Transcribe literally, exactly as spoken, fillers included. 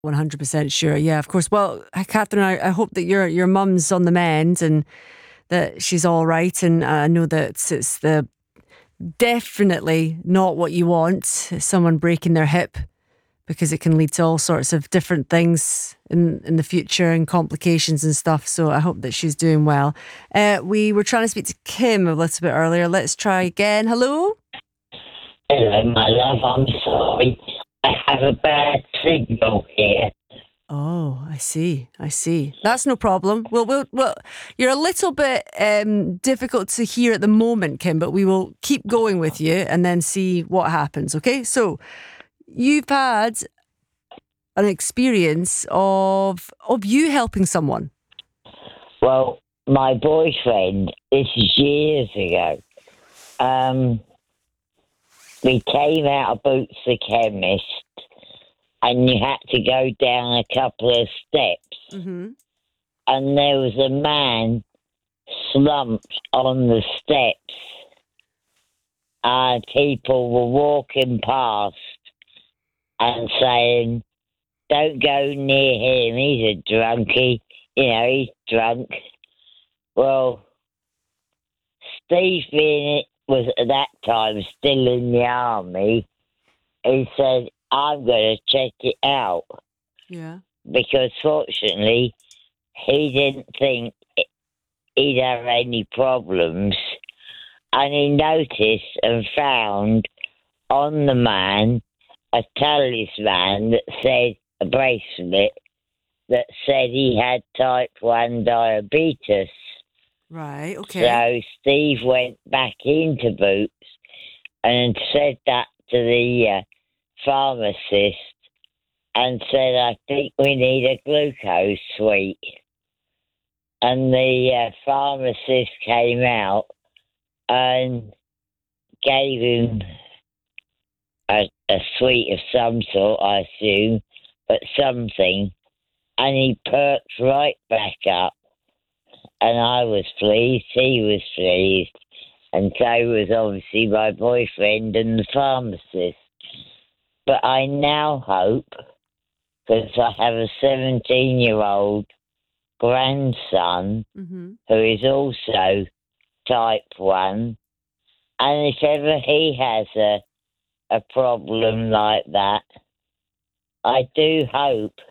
one hundred percent sure. Yeah, of course. Well, Catherine, I, I hope that your your mum's on the mend and that she's all right. And I know that it's, it's the definitely not what you want, someone breaking their hip, because it can lead to all sorts of different things in, in the future and complications and stuff. So I hope that she's doing well. Uh, we were trying to speak to Kim a little bit earlier. Let's try again. Hello? Hello, my love. I'm sorry. I have a bad signal here. Oh, I see. I see. That's no problem. Well, we'll, well you're a little bit um, difficult to hear at the moment, Kim, but we will keep going with you and then see what happens, okay? So you've had an experience of of you helping someone. Well, my boyfriend, this is years ago, um, we came out of Boots the Chemist, and you had to go down a couple of steps. Mm-hmm. And there was a man slumped on the steps. And people were walking past and saying, don't go near him, he's a drunkie. You know, he's drunk. Well, Steve being was at that time still in the army. He said, I'm going to check it out. Yeah. Because fortunately, he didn't think he'd have any problems. And he noticed and found on the man a talisman that said, a bracelet, that said he had type one diabetes. Right, okay. So Steve went back into Boots and said that to the uh, pharmacist and said, I think we need a glucose suite. And the uh, pharmacist came out and gave him a, a suite of some sort, I assume, but something. And he perked right back up. And I was pleased, he was pleased. And so was obviously my boyfriend and the pharmacist. But I now hope, because I have a seventeen-year-old grandson Mm-hmm. who is also type one, and if ever he has a, a problem like that, I do hope